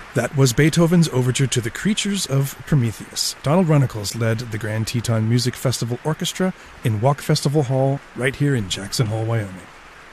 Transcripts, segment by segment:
That was Beethoven's overture to the Creatures of Prometheus. Donald Runnicles led the Grand Teton Music Festival Orchestra in Walk Festival Hall right here in Jackson Hole, Wyoming.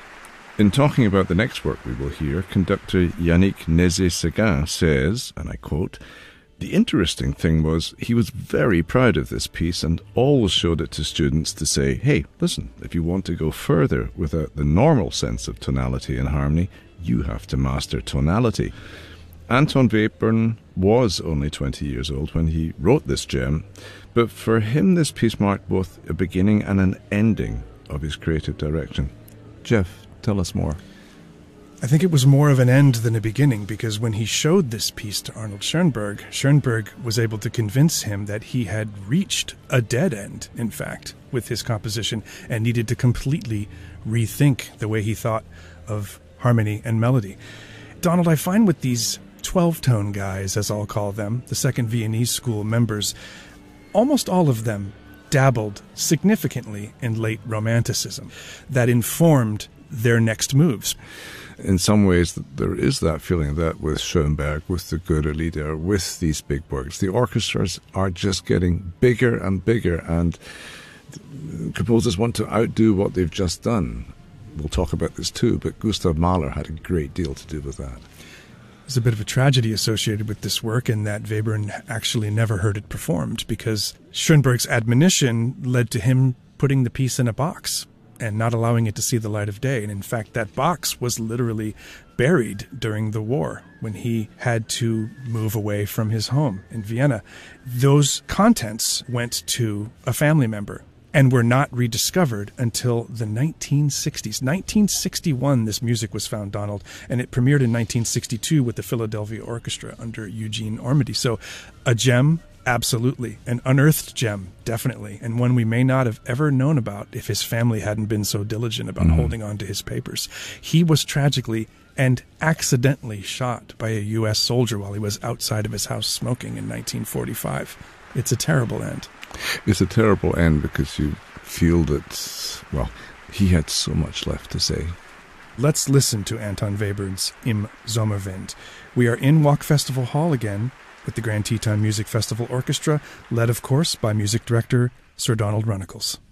In talking about the next work we will hear, conductor Yannick Nézet-Séguin says, and I quote, "The interesting thing was he was very proud of this piece and always showed it to students to say, hey, listen, if you want to go further without the normal sense of tonality and harmony, you have to master tonality." Anton Webern was only 20 years old when he wrote this gem, but for him this piece marked both a beginning and an ending of his creative direction. Jeff, tell us more. I think it was more of an end than a beginning, because when he showed this piece to Arnold Schoenberg, Schoenberg was able to convince him that he had reached a dead end, in fact, with his composition, and needed to completely rethink the way he thought of harmony and melody. Donald, I find with these 12-tone guys, as I'll call them, the Second Viennese School members, almost all of them dabbled significantly in late Romanticism that informed their next moves. In some ways, there is that feeling that with Schoenberg, with the Götter Lieder, with these big works, the orchestras are just getting bigger and bigger, and composers want to outdo what they've just done. We'll talk about this too, but Gustav Mahler had a great deal to do with that. There's a bit of a tragedy associated with this work in that Webern actually never heard it performed, because Schoenberg's admonition led to him putting the piece in a box and not allowing it to see the light of day. And in fact, that box was literally buried during the war when he had to move away from his home in Vienna. Those contents went to a family member and were not rediscovered until the 1960s. 1961, this music was found, Donald, and it premiered in 1962 with the Philadelphia Orchestra under Eugene Ormandy. So a gem, absolutely. An unearthed gem, definitely. And one we may not have ever known about if his family hadn't been so diligent about holding on to his papers. He was tragically and accidentally shot by a U.S. soldier while he was outside of his house smoking in 1945. It's a terrible end. It's a terrible end because you feel that, well, he had so much left to say. Let's listen to Anton Webern's Im Sommerwind. We are in Walk Festival Hall again with the Grand Teton Music Festival Orchestra, led, of course, by music director Sir Donald Runnicles.